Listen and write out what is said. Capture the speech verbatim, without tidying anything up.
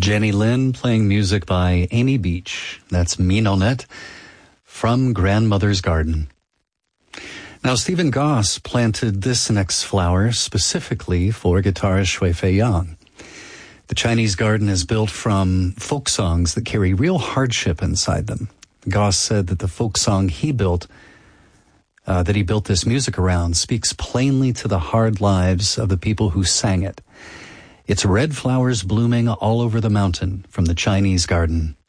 Jenny Lin playing music by Amy Beach. That's Minonet from Grandmother's Garden. Now, Stephen Goss planted this next flower specifically for guitarist Shui Fei Yang. The Chinese garden is built from folk songs that carry real hardship inside them. Goss said that the folk song he built, uh, that he built this music around, speaks plainly to the hard lives of the people who sang it. It's red flowers blooming all over the mountain from the Chinese garden.